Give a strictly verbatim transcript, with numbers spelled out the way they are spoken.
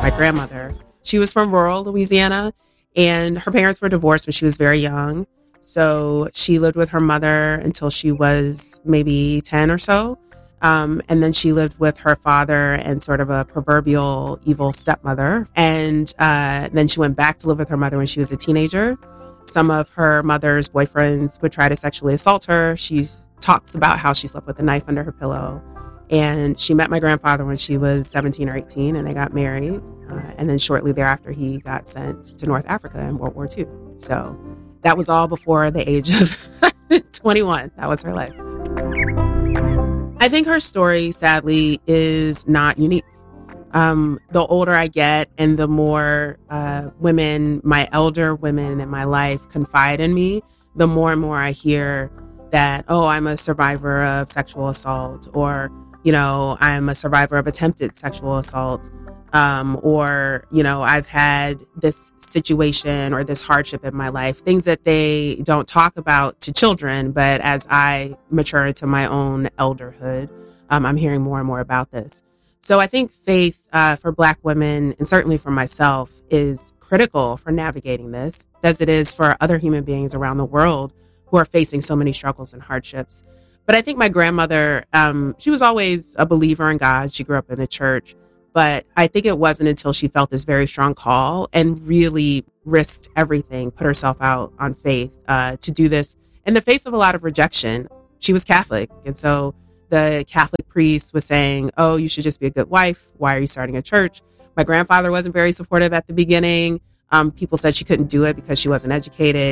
my grandmother. She was from rural Louisiana, and her parents were divorced when she was very young. So she lived with her mother until she was maybe ten or so. Um, and then she lived with her father and sort of a proverbial evil stepmother. And uh, then she went back to live with her mother when she was a teenager. Some of her mother's boyfriends would try to sexually assault her. She talks about how she slept with a knife under her pillow. And she met my grandfather when she was seventeen or eighteen, and they got married. Uh, and then shortly thereafter, he got sent to North Africa in World War Two. So that was all before the age of twenty-one. That was her life. I think her story, sadly, is not unique. Um, the older I get and the more uh, women, my elder women in my life confide in me, the more and more I hear that, oh, I'm a survivor of sexual assault, or, you know, I'm a survivor of attempted sexual assault, um, or, you know, I've had this situation or this hardship in my life, things that they don't talk about to children. But as I mature into my own elderhood, um, I'm hearing more and more about this. So I think faith uh, for Black women, and certainly for myself, is critical for navigating this, as it is for other human beings around the world who are facing so many struggles and hardships. But I think my grandmother, um, she was always a believer in God. She grew up in the church. But I think it wasn't until she felt this very strong call and really risked everything, put herself out on faith uh, to do this in the face of a lot of rejection. She was Catholic. And so the Catholic priest was saying, oh, you should just be a good wife. Why are you starting a church? My grandfather wasn't very supportive at the beginning. Um, people said she couldn't do it because she wasn't educated.